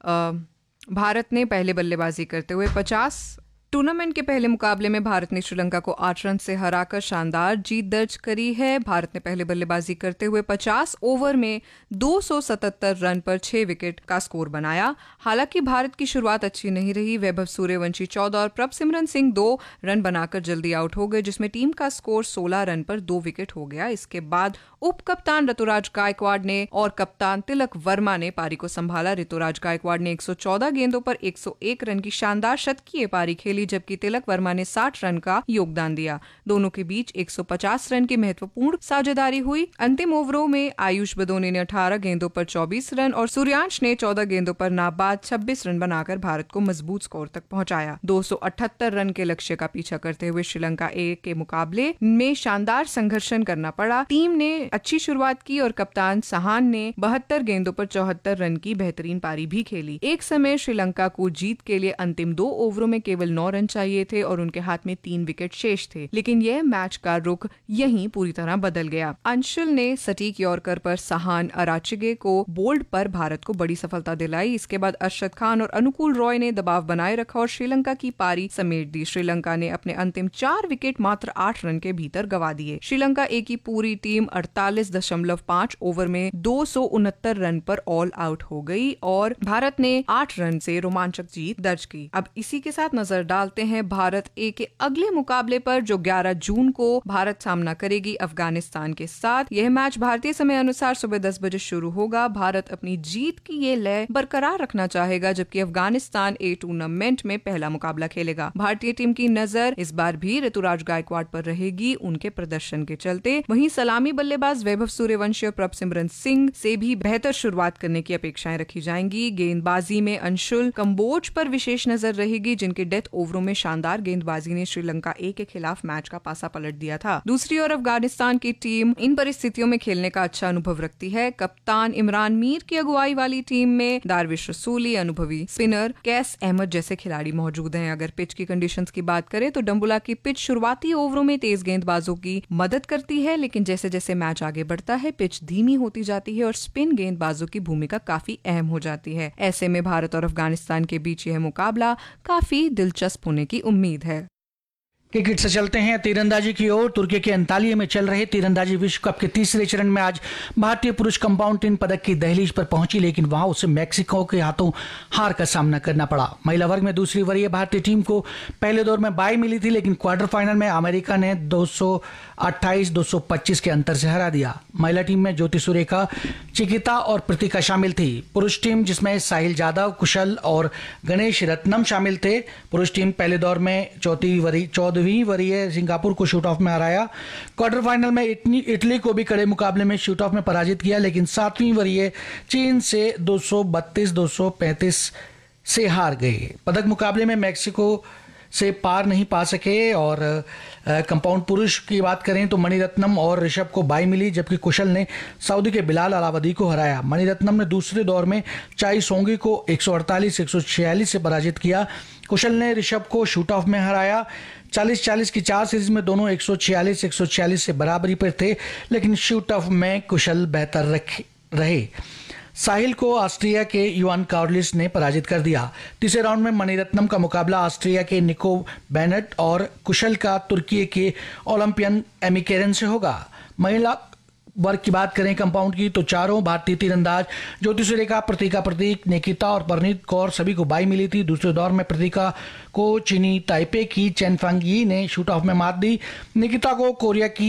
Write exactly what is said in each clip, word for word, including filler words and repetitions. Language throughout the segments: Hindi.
भारत ने पहले बल्लेबाजी करते हुए पचास टूर्नामेंट के पहले मुकाबले में भारत ने श्रीलंका को आठ रन से हराकर शानदार जीत दर्ज करी है। भारत ने पहले बल्लेबाजी करते हुए पचास ओवर में दो सौ सतहत्तर रन पर छह विकेट का स्कोर बनाया। हालांकि भारत की शुरुआत अच्छी नहीं रही। वैभव सूर्यवंशी चौदह और प्रभसिमरन सिंह दो रन बनाकर जल्दी आउट हो गए, जिसमें टीम का स्कोर सोलह रन पर दो विकेट हो गया। इसके बाद उप कप्तान ऋतुराज गायकवाड़ ने और कप्तान तिलक वर्मा ने पारी को संभाला। ऋतुराज गायकवाड़ ने एक सौ चौदह गेंदों पर एक सौ एक रन की शानदार शतकीय पारी खेली, जबकि तिलक वर्मा ने साठ रन का योगदान दिया। दोनों के बीच एक सौ पचास रन की महत्वपूर्ण साझेदारी हुई। अंतिम ओवरों में आयुष बदोनी ने अठारह गेंदों पर चौबीस रन और सूर्यांश ने चौदह गेंदों पर नाबाद छब्बीस रन बनाकर भारत को मजबूत स्कोर तक पहुंचाया। दो सौ अठहत्तर रन के लक्ष्य का पीछा करते हुए श्रीलंका ए के मुकाबले में शानदार संघर्षण करना पड़ा। टीम ने अच्छी शुरुआत की और कप्तान सहान ने बहत्तर गेंदों पर चौहत्तर रन की बेहतरीन पारी भी खेली। एक समय श्रीलंका को जीत के लिए अंतिम दो ओवरों में केवल नौ रन चाहिए थे और उनके हाथ में तीन विकेट शेष थे, लेकिन यह मैच का रुख यहीं पूरी तरह बदल गया। अंशुल ने सटीक यॉर्कर पर सहान अराचिगे को बोल्ड पर भारत को बड़ी सफलता दिलाई। इसके बाद अरशद खान और अनुकूल रॉय ने दबाव बनाए रखा और श्रीलंका की पारी समेट दी। श्रीलंका ने अपने अंतिम चार विकेट मात्र आठ रन के भीतर गंवा दिए। श्रीलंका ए की पूरी टीम अड़तालीस दशमलव पाँच ओवर में दो सौ उनहत्तर रन पर ऑल आउट हो गई और भारत ने आठ रन से रोमांचक जीत दर्ज की। अब इसी के साथ नजर डालते हैं भारत ए के अगले मुकाबले पर, जो ग्यारह जून को भारत सामना करेगी अफगानिस्तान के साथ। यह मैच भारतीय समय अनुसार सुबह दस बजे शुरू होगा। भारत अपनी जीत की ये लय बरकरार रखना चाहेगा, जबकि अफगानिस्तान ए टूर्नामेंट में पहला मुकाबला खेलेगा। भारतीय टीम की नजर इस बार भी ऋतुराज गायकवाड़ पर रहेगी, उनके प्रदर्शन के चलते। वहीं सलामी बल्लेबाज वैभव सूर्यवंशी और प्रभसिमरन सिंह से भी बेहतर शुरुआत करने की अपेक्षाएं रखी जाएंगी। गेंदबाजी में अंशुल कंबोज पर विशेष नजर रहेगी, जिनके डेथ ओवरों में शानदार गेंदबाजी ने श्रीलंका ए के खिलाफ मैच का पासा पलट दिया था। दूसरी ओर अफगानिस्तान की टीम इन परिस्थितियों में खेलने का अच्छा अनुभव रखती है। कप्तान इमरान मीर की अगुवाई वाली टीम में दारविश रसूली, अनुभवी स्पिनर कैस अहमद जैसे खिलाड़ी मौजूद हैं। अगर पिच की कंडीशंस की बात करें तो डंबुला की पिच शुरुआती ओवरों में तेज गेंदबाजों की मदद करती है, लेकिन जैसे जैसे मैच आगे बढ़ता है पिच धीमी होती जाती है और स्पिन गेंदबाजों की भूमिका काफी अहम हो जाती है। ऐसे में भारत और अफगानिस्तान के बीच यह मुकाबला काफी दिलचस्प होने की उम्मीद है। क्रिकेट से चलते हैं तीरंदाजी की ओर। तुर्की के अंतालिया में चल रहे तीरंदाजी विश्व कप के तीसरे चरण में आज भारतीय पुरुष कंपाउंड टीम पदक की दहलीज पर पहुंची, लेकिन वहां उसे मैक्सिको के हाथों हार का सामना करना पड़ा। महिला वर्ग में दूसरी वरीय भारतीय टीम को पहले दौर में बाई मिली थी, लेकिन क्वार्टर फाइनल में अमेरिका ने दो सौ अट्ठाईस दो सौ पच्चीस के अंतर से हरा दिया। महिला टीम में ज्योति सुरेखा, चिकिता और प्रतिका शामिल थी। पुरुष टीम जिसमें साहिल जादव, कुशल और गणेश रत्नम शामिल थे। पुरुष टीम पहले दौर में चौथी वरी चौदहवीं वरीय सिंगापुर को शूट ऑफ में हराया। क्वार्टर फाइनल में इटली को भी कड़े मुकाबले में शूट ऑफ में पराजित किया, लेकिन सातवीं वरीय चीन से दो सौ बत्तीस दो सौ पैंतीस से हार गए। पदक मुकाबले में मैक्सिको से पार नहीं पा सके। और कंपाउंड पुरुष की बात करें तो मणिरत्नम और ऋषभ को बाई मिली, जबकि कुशल ने सऊदी के बिलाल अलावदी को हराया। मणिरत्नम ने दूसरे दौर में चाई सोंगी को एक सौ अड़तालीस एक सौ छियालीस से पराजित किया। कुशल ने ऋषभ को शूट ऑफ में हराया। चालीस चालीस की चार सीरीज में दोनों एक सौ छियालीस एक सौ छियालीस से बराबरी पर थे, लेकिन शूट ऑफ में कुशल बेहतर रहे। साहिल को ऑस्ट्रिया के युआन कार्लिस ने पराजित कर दिया। तीसरे राउंड में मणिरत्नम का मुकाबला ऑस्ट्रिया के निको बेनेट और कुशल का तुर्की के ओलंपियन एमिकेरन से होगा। महिला वर्ग की बात करें कंपाउंड की तो चारों भारतीय तीरंदाज ज्योति सुरेखा, प्रतीका प्रतीक, निकिता और परनीत कौर सभी को बाई मिली थी। दूसरे दौर में प्रतीका को चीनी ताइपे की चेन फेंगी ने शूट ऑफ में मात दी। निकिता को कोरिया की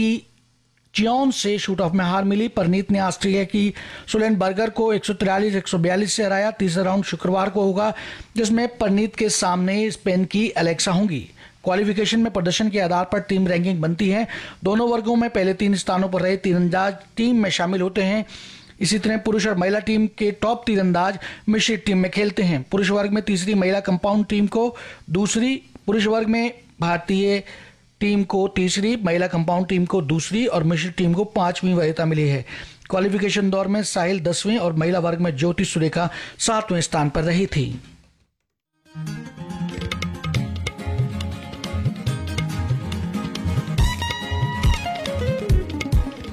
चियोन से शूट ऑफ में हार मिली। परनीत ने ऑस्ट्रेलिया की सुलेन बर्गर को एक सौ तिरालीस एक सौ बयालीस से हराया। तीसरा राउंड शुक्रवार को होगा, जिसमें परनीत के सामने स्पेन की एलेक्सा होंगी। क्वालिफिकेशन में प्रदर्शन के आधार पर टीम रैंकिंग बनती है। दोनों वर्गों में पहले तीन स्थानों पर रहे तीरंदाज टीम में शामिल होते हैं। इसी तरह पुरुष और महिला टीम के टॉप तीरंदाज मिश्रित टीम में खेलते हैं। पुरुष वर्ग में तीसरी महिला कंपाउंड टीम को दूसरी, पुरुष वर्ग में भारतीय टीम को तीसरी, महिला कंपाउंड टीम को दूसरी और मिश्रित टीम को पांचवीं वरीयता मिली है। क्वालिफिकेशन दौर में साहिल दसवें और महिला वर्ग में ज्योति सुरेखा सातवें स्थान पर रही थी।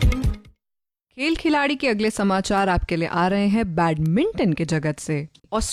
खेल खिलाड़ी के अगले समाचार आपके लिए आ रहे हैं बैडमिंटन के जगत से।